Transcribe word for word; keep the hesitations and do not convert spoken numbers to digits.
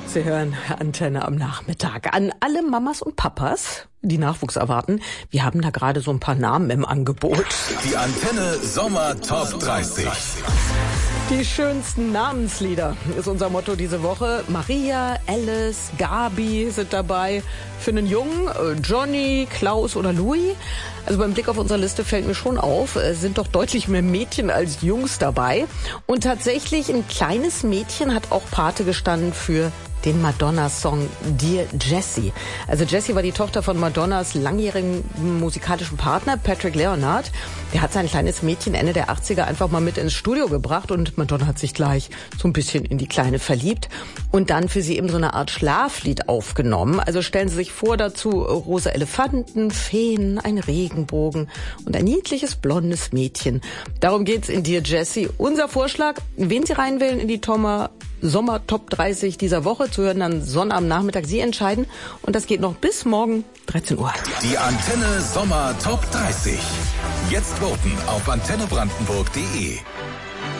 Sie hören Antenne am Nachmittag. An alle Mamas und Papas, die Nachwuchs erwarten, wir haben da gerade so ein paar Namen im Angebot. Die Antenne Sommer Top dreißig. Die schönsten Namenslieder ist unser Motto diese Woche. Maria, Alice, Gabi sind dabei. Für einen Jungen, Johnny, Klaus oder Louis. Also beim Blick auf unsere Liste fällt mir schon auf, es sind doch deutlich mehr Mädchen als Jungs dabei. Und tatsächlich ein kleines Mädchen hat auch Pate gestanden für den Madonna-Song Dear Jessie. Also Jessie war die Tochter von Madonnas langjährigen musikalischen Partner Patrick Leonard. Der hat sein kleines Mädchen Ende der achtziger einfach mal mit ins Studio gebracht und Madonna hat sich gleich so ein bisschen in die Kleine verliebt und dann für sie eben so eine Art Schlaflied aufgenommen. Also stellen Sie sich vor dazu rosa Elefanten, Feen, ein Regenbogen und ein niedliches blondes Mädchen. Darum geht's in Dear Jessie. Unser Vorschlag, wen Sie reinwählen in die Tommer Sommer Top dreißig dieser Woche, zu hören dann Sonnabendnachmittag. Sie entscheiden und das geht noch bis morgen dreizehn Uhr. Die Antenne Sommer Top dreißig. Jetzt voten auf antenne brandenburg punkt de.